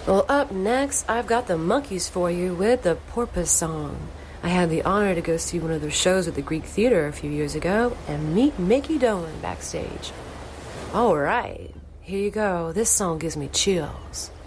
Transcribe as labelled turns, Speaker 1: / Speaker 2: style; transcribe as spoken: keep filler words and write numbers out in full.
Speaker 1: Well, up next, I've got the Monkees for you with the Porpoise Song. I had the honor to go see one of their shows at the Greek Theater a few years ago and meet Mickey Dolenz backstage. All right, here you go. This song gives me chills.